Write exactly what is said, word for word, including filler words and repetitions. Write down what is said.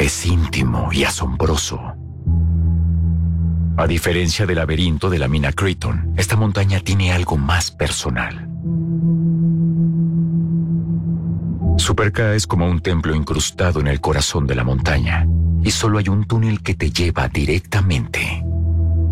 Es íntimo y asombroso. A diferencia del laberinto de la mina Creighton, esta montaña tiene algo más personal. Superka es como un templo incrustado en el corazón de la montaña, y solo hay un túnel que te lleva directamente